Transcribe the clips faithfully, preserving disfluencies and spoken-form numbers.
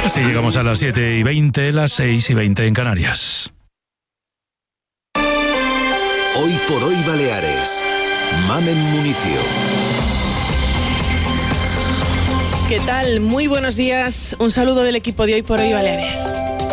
Así llegamos a las siete y veinte, las seis y veinte en Canarias. Hoy por hoy Baleares. Mamen Municio. ¿Qué tal? Muy buenos días. Un saludo del equipo de Hoy por Hoy Baleares.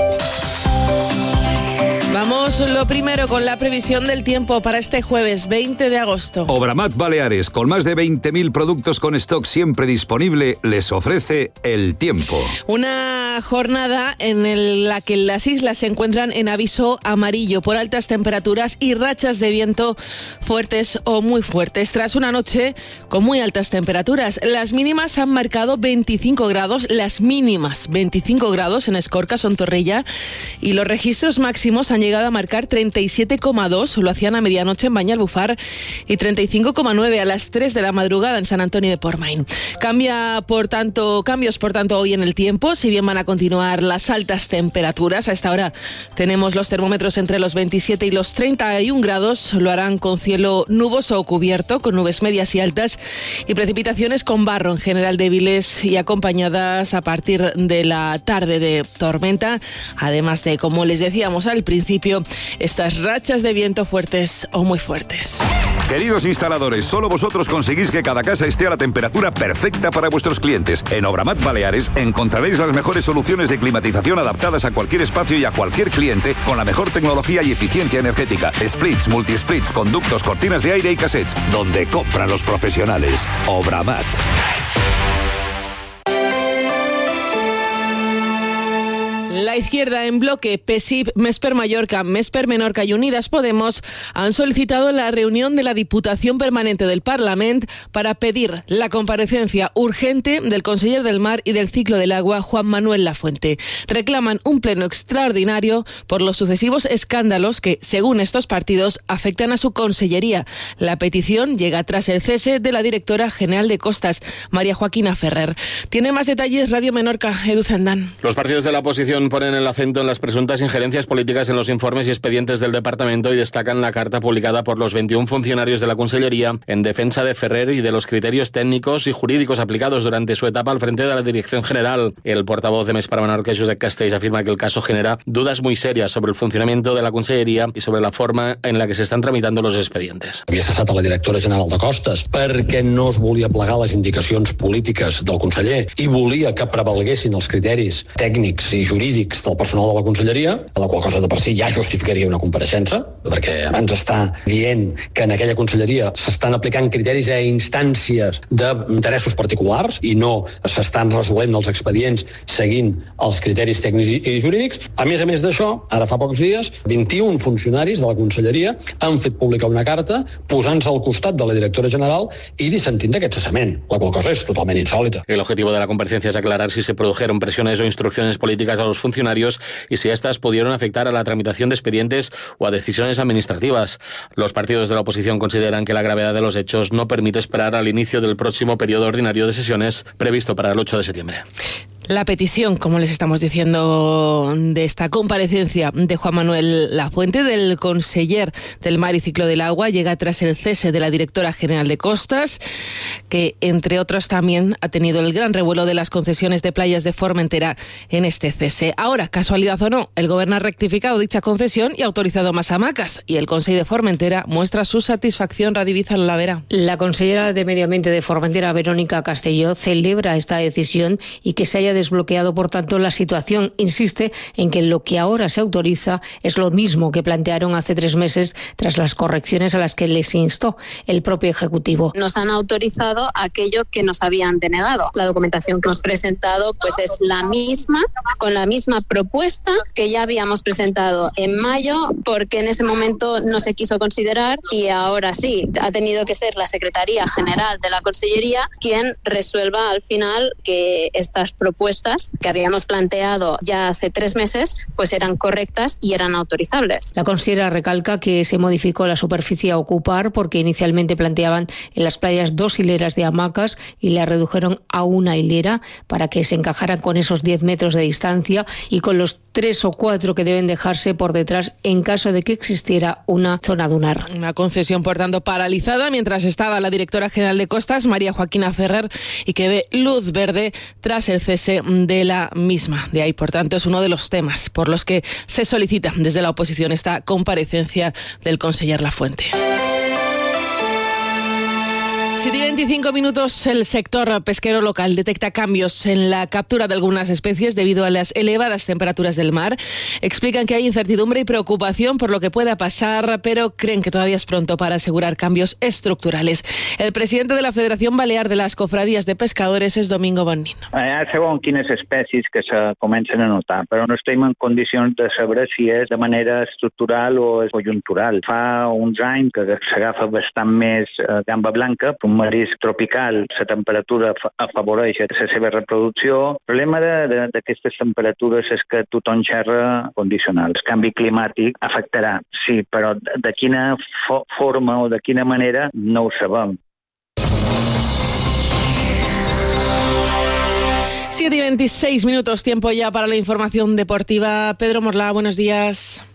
Vamos lo primero con la previsión del tiempo para este jueves veinte de agosto. Obramat Baleares, con más de veinte mil productos con stock siempre disponible, les ofrece el tiempo. Una jornada en el, la que las islas se encuentran en aviso amarillo por altas temperaturas y rachas de viento fuertes o muy fuertes. Tras una noche con muy altas temperaturas, las mínimas han marcado veinticinco grados, las mínimas veinticinco grados en Escorca, Sontorrella, y los registros máximos han llegado a marcar treinta y siete coma dos, lo hacían a medianoche en Banyalbufar, y treinta y cinco coma nueve a las tres de la madrugada en San Antonio de Portmain. Cambia, por tanto, cambios, por tanto, hoy en el tiempo, si bien van a continuar las altas temperaturas. A esta hora tenemos los termómetros entre los veintisiete y los treinta y un grados, lo harán con cielo nuboso o cubierto, con nubes medias y altas, y precipitaciones con barro en general débiles y acompañadas a partir de la tarde de tormenta, además de, como les decíamos al principio, estas rachas de viento fuertes o muy fuertes. Queridos instaladores, solo vosotros conseguís que cada casa esté a la temperatura perfecta para vuestros clientes. En Obramat Baleares encontraréis las mejores soluciones de climatización adaptadas a cualquier espacio y a cualquier cliente, con la mejor tecnología y eficiencia energética. Splits, multisplits, conductos, cortinas de aire y cassettes. Donde compran los profesionales. Obramat. La izquierda en bloque, P S I P, Mesper Mallorca, Mesper Menorca y Unidas Podemos han solicitado la reunión de la Diputación Permanente del Parlament para pedir la comparecencia urgente del conseller del Mar y del Ciclo del Agua, Juan Manuel Lafuente. Reclaman un pleno extraordinario por los sucesivos escándalos que, según estos partidos, afectan a su consellería. La petición llega tras el cese de la directora general de Costas, María Joaquina Ferrer. Tiene más detalles Radio Menorca, Edu Zendán. Los partidos de la oposición ponen el acento en las presuntas injerencias políticas en los informes y expedientes del departamento y destacan la carta publicada por los veintiún funcionarios de la Consellería en defensa de Ferrer y de los criterios técnicos y jurídicos aplicados durante su etapa al frente de la Dirección General. El portavoz de Mesper Menorca, Josep Castells, afirma que el caso genera dudas muy serias sobre el funcionamiento de la Consellería y sobre la forma en la que se están tramitando los expedientes. Havia cessat a la directora general de Costes perquè no es volia plegar les indicacions polítiques del conseller i volia que prevalguessin els criteris tècnics i jurídics del personal de la Conselleria, la qual cosa de per si ja justificaria una compareixença, perquè abans està dient que en aquella Conselleria s'estan aplicant criteris a instàncies d'interessos particulars i no s'estan resolent els expedients seguint els criteris tècnics i jurídics. A més a més d'això, ara fa pocs dies, vint-i-un funcionaris de la Conselleria han fet pública una carta posant-se al costat de la directora general i dissentint d'aquest cessament, la qual cosa és totalment insòlita. El objetivo de la comparecencia es aclarar si se produjeron presiones o instrucciones políticas a los funcionarios y si estas pudieron afectar a la tramitación de expedientes o a decisiones administrativas. Los partidos de la oposición consideran que la gravedad de los hechos no permite esperar al inicio del próximo periodo ordinario de sesiones previsto para el ocho de septiembre. La petición, como les estamos diciendo, de esta comparecencia de Juan Manuel Lafuente, del conseller del Mar y Ciclo del Agua, llega tras el cese de la directora general de Costas, que, entre otros, también ha tenido el gran revuelo de las concesiones de playas de Formentera en este cese. Ahora, casualidad o no, el Gobierno ha rectificado dicha concesión y ha autorizado más hamacas, y el Consell de Formentera muestra su satisfacción. Radiviza Lolavera. La consellera de Medio Ambiente de Formentera, Verónica Castelló, celebra esta decisión y que se haya desbloqueado, por tanto, la situación. Insiste en que lo que ahora se autoriza es lo mismo que plantearon hace tres meses tras las correcciones a las que les instó el propio Ejecutivo. Nos han autorizado aquello que nos habían denegado. La documentación que hemos presentado pues es la misma, con la misma propuesta que ya habíamos presentado en mayo, porque en ese momento no se quiso considerar y ahora sí, ha tenido que ser la Secretaría General de la Consellería quien resuelva al final que estas propuestas que habíamos planteado ya hace tres meses pues eran correctas y eran autorizables. La consejera recalca que se modificó la superficie a ocupar porque inicialmente planteaban en las playas dos hileras de hamacas y la redujeron a una hilera para que se encajaran con esos diez metros de distancia y con los tres o cuatro que deben dejarse por detrás en caso de que existiera una zona dunar. Una concesión, por tanto, paralizada mientras estaba la directora general de Costas, María Joaquina Ferrer, y que ve luz verde tras el cese de la misma. De ahí, por tanto, es uno de los temas por los que se solicita desde la oposición esta comparecencia del conseller Lafuente. siete y veinticinco minutos, el sector pesquero local detecta cambios en la captura de algunas especies debido a las elevadas temperaturas del mar. Explican que hay incertidumbre y preocupación por lo que pueda pasar, pero creen que todavía es pronto para asegurar cambios estructurales. El presidente de la Federación Balear de las Cofradías de Pescadores és Domingo Bonnino. Hi ha segons quines espècies que se comencen a notar, però no estem en condicions de saber si és de manera estructural o és conjuntural. Fa uns anys que s'agafa bastant més gamba blanca, un marisc tropical, la temperatura afavoreix la seva reproducció. El problema d'aquestes temperatures és que tothom xerra condicional. El canvi climàtic afectarà, sí, però de quina fo- forma o de quina manera no ho sabem. siete y veintiséis minutos, tiempo ya para la información deportiva. Pedro Morlá, buenos días.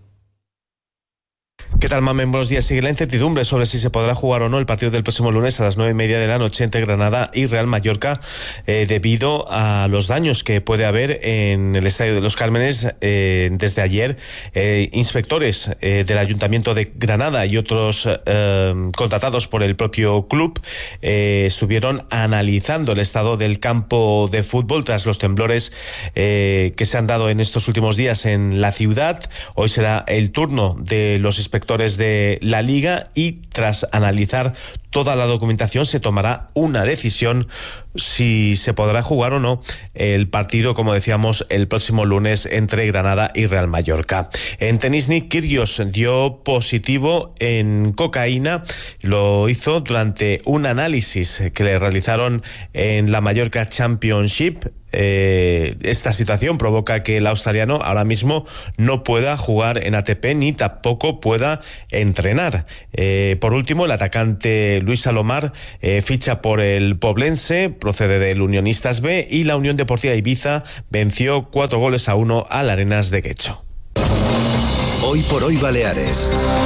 ¿Qué tal, Mamen? Buenos días. Sigue la incertidumbre sobre si se podrá jugar o no el partido del próximo lunes a las nueve y media de la noche entre Granada y Real Mallorca eh, debido a los daños que puede haber en el Estadio de los Cármenes. Eh, desde ayer, eh, inspectores eh, del Ayuntamiento de Granada y otros eh, contratados por el propio club eh, estuvieron analizando el estado del campo de fútbol tras los temblores eh, que se han dado en estos últimos días en la ciudad. Hoy será el turno de los inspectores de la Liga y tras analizar toda la documentación se tomará una decisión si se podrá jugar o no el partido, como decíamos, el próximo lunes entre Granada y Real Mallorca. En tenis, Nick Kyrgios dio positivo en cocaína. Lo hizo durante un análisis que le realizaron en la Mallorca Championship. Eh, esta situación provoca que el australiano ahora mismo no pueda jugar en A T P ni tampoco pueda entrenar. Eh, por último, el atacante Luis Salomar eh, ficha por el Poblense, procede del Unionistas B, y la Unión Deportiva Ibiza venció cuatro goles a uno al Arenas de Guecho. Hoy por hoy Baleares.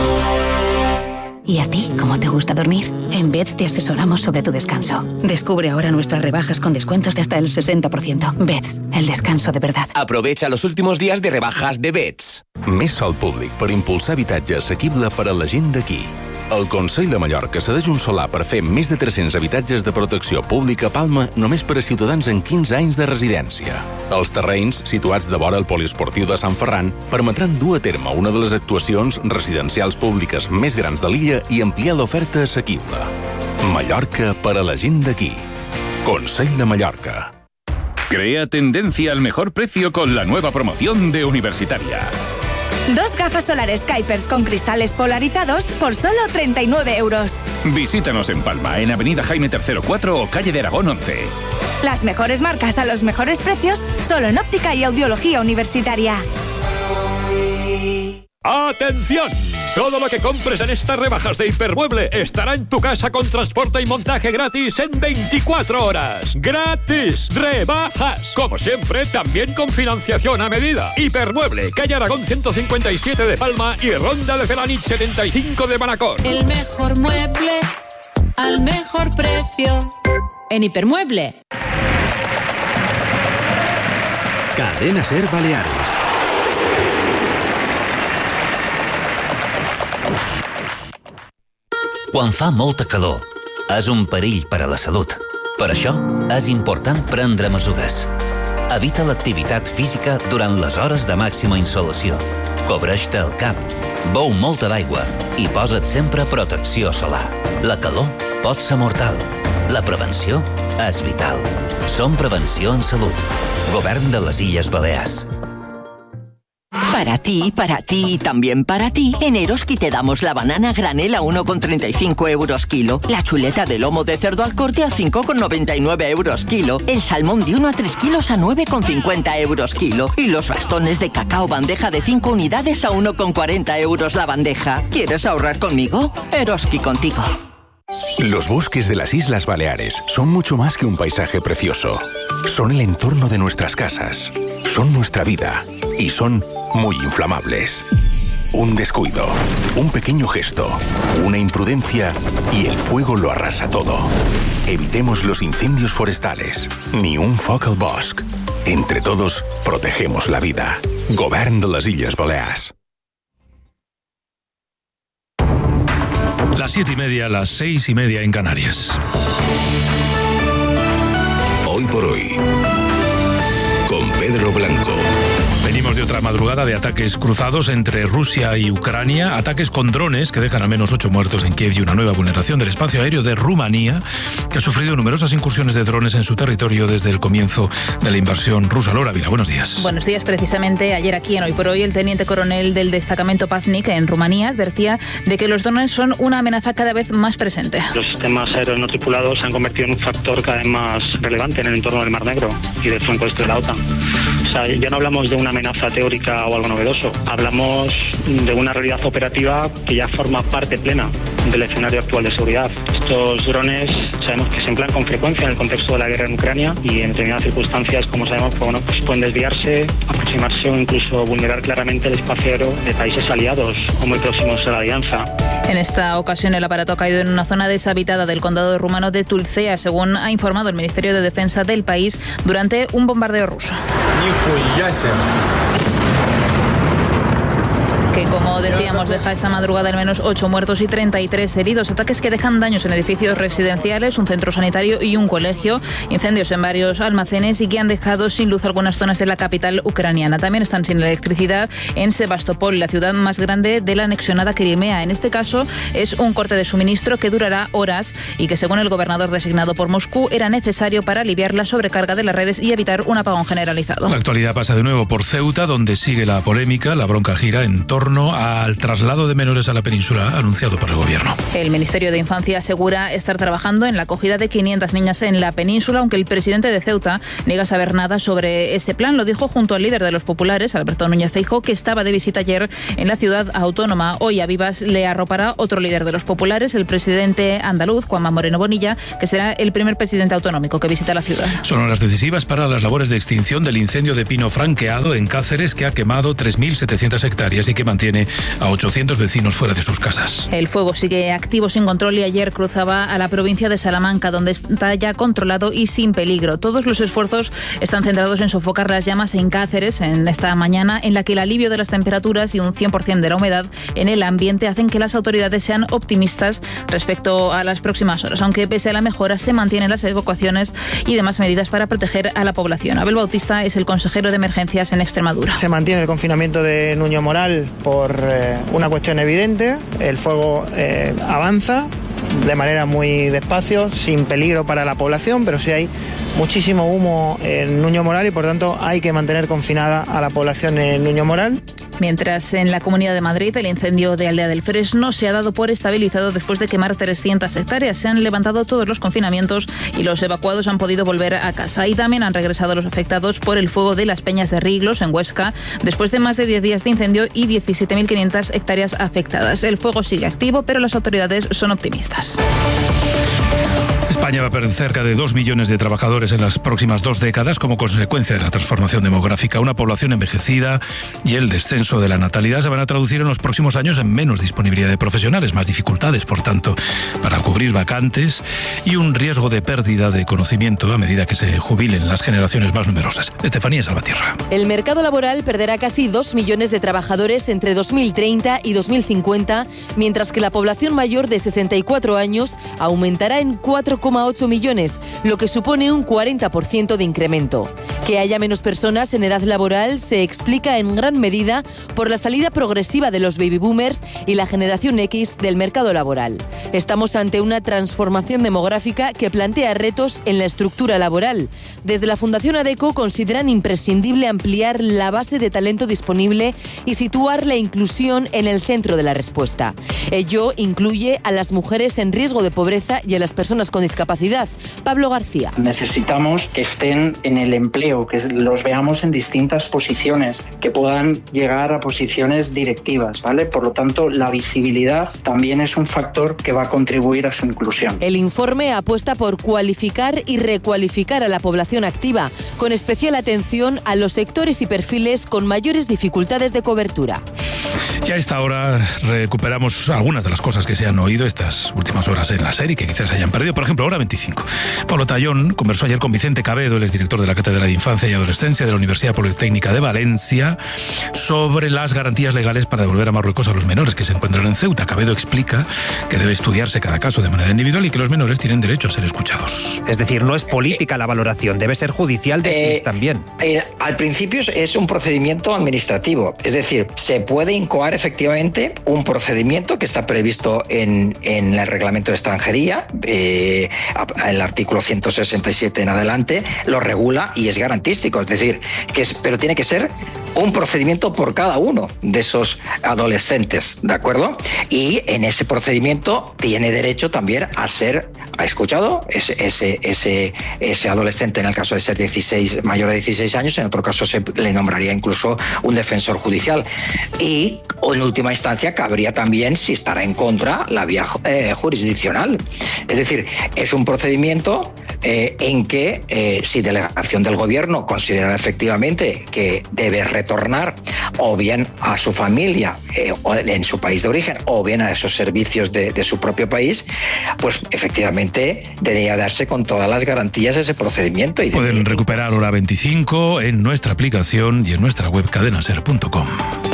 ¿Y a ti, cómo te gusta dormir? En Beds te asesoramos sobre tu descanso. Descubre ahora nuestras rebajas con descuentos de hasta el sesenta por ciento. Beds, el descanso de verdad. Aprovecha los últimos días de rebajas de Beds. Més sòl públic per impulsar habitatge assequible per a la gent d'aquí. El Consell de Mallorca cedeix un solar per fer més de tres-cents habitatges de protecció pública a Palma només per a ciutadans en quinze anys de residència. Els terrenys, situats de vora el poliesportiu de Sant Ferran, permetran dur a terme una de les actuacions residencials públiques més grans de l'illa i ampliar l'oferta assequible. Mallorca per a la gent d'aquí. Consell de Mallorca. Crea tendencia al mejor precio con la nueva promoción de Universitaria. Dos gafas solares Kuipers con cristales polarizados por solo treinta y nueve euros. Visítanos en Palma, en Avenida Jaime tercero cuatro o Calle de Aragón once. Las mejores marcas a los mejores precios, solo en óptica y audiología universitaria. ¡Atención! Todo lo que compres en estas rebajas de Hipermueble estará en tu casa con transporte y montaje gratis en veinticuatro horas. ¡Gratis! ¡Rebajas! Como siempre, también con financiación a medida. Hipermueble, calle Aragón ciento cincuenta y siete de Palma y Ronda de Felanich setenta y cinco de Manacor. El mejor mueble al mejor precio. En Hipermueble. Cadena Ser Baleares. Quan fa molta calor, és un perill per a la salut. Per això, és important prendre mesures. Evita l'activitat física durant les hores de màxima insolació. Cobreix-te el cap, beu molta d'aigua i posa't sempre protecció solar. La calor pot ser mortal. La prevenció és vital. Som Prevenció en Salut. Govern de les Illes Balears. Para ti, para ti y también para ti, en Eroski te damos la banana granel a uno con treinta y cinco euros kilo, la chuleta de lomo de cerdo al corte a cinco con noventa y nueve euros kilo, el salmón de uno a tres kilos a nueve con cincuenta euros kilo y los bastones de cacao bandeja de cinco unidades a uno con cuarenta euros la bandeja. ¿Quieres ahorrar conmigo? Eroski contigo. Los bosques de las Islas Baleares son mucho más que un paisaje precioso. Son el entorno de nuestras casas. Son nuestra vida. y son muy inflamables. Un descuido, un pequeño gesto, una imprudencia y el fuego lo arrasa todo. Evitemos los incendios forestales, ni un foc al bosc. Entre todos, protegemos la vida. Govern de les Illes Balears. Las siete y media, las seis y media en Canarias. Hoy por hoy, con Pedro Blanco. Venimos de otra madrugada de ataques cruzados entre Rusia y Ucrania, ataques con drones que dejan al menos ocho muertos en Kiev y una nueva vulneración del espacio aéreo de Rumanía, que ha sufrido numerosas incursiones de drones en su territorio desde el comienzo de la invasión rusa. Laura Vila, buenos días. Buenos días. Precisamente ayer aquí en Hoy por Hoy, el teniente coronel del destacamento Paznik en Rumanía advertía de que los drones son una amenaza cada vez más presente. Los sistemas aéreos no tripulados se han convertido en un factor cada vez más relevante en el entorno del Mar Negro y del flanco este de la OTAN. O sea, ya no hablamos de una amenaza teórica o algo novedoso. Hablamos de una realidad operativa que ya forma parte plena del escenario actual de seguridad. Estos drones sabemos que se emplean con frecuencia en el contexto de la guerra en Ucrania y en determinadas circunstancias, como sabemos, pues, bueno, pues pueden desviarse, aproximarse o incluso vulnerar claramente el espacio aéreo de países aliados o muy próximos a la alianza. En esta ocasión el aparato ha caído en una zona deshabitada del condado rumano de Tulcea, según ha informado el Ministerio de Defensa del país, durante un bombardeo ruso. Que, como decíamos, deja esta madrugada al menos ocho muertos y treinta y tres heridos. Ataques que dejan daños en edificios residenciales, un centro sanitario y un colegio. Incendios en varios almacenes y que han dejado sin luz algunas zonas de la capital ucraniana. También están sin electricidad en Sebastopol, la ciudad más grande de la anexionada Crimea. En este caso es un corte de suministro que durará horas y que, según el gobernador designado por Moscú, era necesario para aliviar la sobrecarga de las redes y evitar un apagón generalizado. La actualidad pasa de nuevo por Ceuta, donde sigue la polémica. La bronca gira en torno al traslado de menores a la península anunciado por el gobierno. El Ministerio de Infancia asegura estar trabajando en la acogida de quinientas niñas en la península, aunque el presidente de Ceuta niega saber nada sobre ese plan. Lo dijo junto al líder de los populares, Alberto Núñez Feijóo, que estaba de visita ayer en la ciudad autónoma. Hoy a Vivas le arropará otro líder de los populares, el presidente andaluz, Juanma Moreno Bonilla, que será el primer presidente autonómico que visita la ciudad. Son horas decisivas para las labores de extinción del incendio de pino franqueado en Cáceres, que ha quemado tres mil setecientas hectáreas y que mantiene a ochocientos vecinos fuera de sus casas. El fuego sigue activo sin control y ayer cruzaba a la provincia de Salamanca, donde está ya controlado y sin peligro. Todos los esfuerzos están centrados en sofocar las llamas en Cáceres en esta mañana, en la que el alivio de las temperaturas y un cien por ciento de la humedad en el ambiente hacen que las autoridades sean optimistas respecto a las próximas horas, aunque pese a la mejora se mantienen las evacuaciones y demás medidas para proteger a la población. Abel Bautista es el consejero de emergencias en Extremadura. Se mantiene el confinamiento de Nuño Moral por eh, una cuestión evidente. El fuego eh, avanza de manera muy despacio, sin peligro para la población, pero sí hay muchísimo humo en Nuño Moral y por tanto hay que mantener confinada a la población en Nuño Moral. Mientras en la Comunidad de Madrid el incendio de Aldea del Fresno se ha dado por estabilizado después de quemar trescientas hectáreas. Se han levantado todos los confinamientos y los evacuados han podido volver a casa. Y también han regresado los afectados por el fuego de las Peñas de Riglos en Huesca, después de más de diez días de incendio y diecisiete mil quinientas hectáreas afectadas. El fuego sigue activo, pero las autoridades son optimistas. España va a perder cerca de dos millones de trabajadores en las próximas dos décadas como consecuencia de la transformación demográfica. Una población envejecida y el descenso de la natalidad se van a traducir en los próximos años en menos disponibilidad de profesionales, más dificultades, por tanto, para cubrir vacantes y un riesgo de pérdida de conocimiento a medida que se jubilen las generaciones más numerosas. Estefanía Salvatierra. El mercado laboral perderá casi dos millones de trabajadores entre dos mil treinta y dos mil cincuenta, mientras que la población mayor de sesenta y cuatro años aumentará en cuatro coma ocho millones, lo que supone un cuarenta por ciento de incremento. Que haya menos personas en edad laboral se explica en gran medida por la salida progresiva de los baby boomers y la generación X del mercado laboral. Estamos ante una transformación demográfica que plantea retos en la estructura laboral. Desde la Fundación ADECO consideran imprescindible ampliar la base de talento disponible y situar la inclusión en el centro de la respuesta. Ello incluye a las mujeres en riesgo de pobreza y a las personas con discapacidad discapacidad. Pablo García. Necesitamos que estén en el empleo, que los veamos en distintas posiciones, que puedan llegar a posiciones directivas, ¿vale? Por lo tanto, la visibilidad también es un factor que va a contribuir a su inclusión. El informe apuesta por cualificar y recualificar a la población activa, con especial atención a los sectores y perfiles con mayores dificultades de cobertura. Ya a esta hora recuperamos algunas de las cosas que se han oído estas últimas horas en la serie, que quizás hayan perdido. Por ejemplo, hora veinticinco. Pablo Tallón conversó ayer con Vicente Cabedo, el exdirector de la Cátedra de Infancia y Adolescencia de la Universidad Politécnica de Valencia, sobre las garantías legales para devolver a Marruecos a los menores que se encuentran en Ceuta. Cabedo explica que debe estudiarse cada caso de manera individual y que los menores tienen derecho a ser escuchados. Es decir, no es política la valoración, debe ser judicial de eh, S I S también. Eh, al principio es un procedimiento administrativo, es decir, se puede incoar efectivamente un procedimiento que está previsto en, en el reglamento de extranjería, eh, el artículo ciento sesenta y siete en adelante lo regula y es garantístico, es decir, que es, pero tiene que ser un procedimiento por cada uno de esos adolescentes, ¿de acuerdo? Y en ese procedimiento tiene derecho también a ser escuchado ese, ese, ese, ese adolescente, en el caso de ser dieciséis, mayor de dieciséis años, en otro caso se le nombraría incluso un defensor judicial. Y en última instancia cabría también, si estará en contra, la vía eh, jurisdiccional. Es decir, es un procedimiento eh, en que eh, si delegación del gobierno considera efectivamente que debe retornar o bien a su familia eh, o en su país de origen o bien a esos servicios de, de su propio país, pues efectivamente debería darse con todas las garantías ese procedimiento. Y pueden de... recuperar hora veinticinco en nuestra aplicación y en nuestra web cadena ser punto com.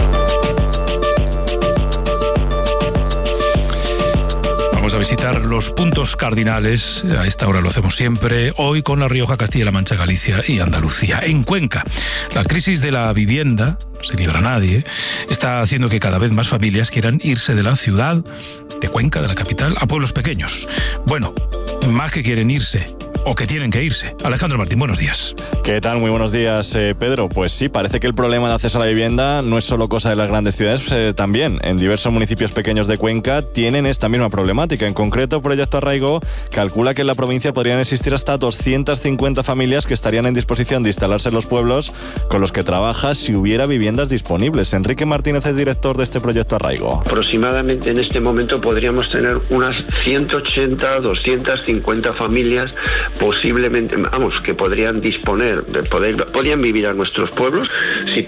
Vamos a visitar los puntos cardinales, a esta hora lo hacemos siempre, hoy con La Rioja, Castilla-La Mancha, Galicia y Andalucía. En Cuenca, la crisis de la vivienda, no se libra nadie, está haciendo que cada vez más familias quieran irse de la ciudad, de Cuenca, de la capital, a pueblos pequeños. Bueno, más que quieren irse, o que tienen que irse. Alejandro Martín, buenos días. ¿Qué tal? Muy buenos días, eh, Pedro. Pues sí, parece que el problema de acceso a la vivienda no es solo cosa de las grandes ciudades, eh, también en diversos municipios pequeños de Cuenca tienen esta misma problemática. En concreto, Proyecto Arraigo calcula que en la provincia podrían existir hasta doscientas cincuenta familias que estarían en disposición de instalarse en los pueblos con los que trabaja si hubiera viviendas disponibles. Enrique Martínez es director de este Proyecto Arraigo. Aproximadamente en este momento podríamos tener unas ciento ochenta, doscientas cincuenta familias posiblemente, vamos, que podrían disponer, de poder, podrían vivir a nuestros pueblos si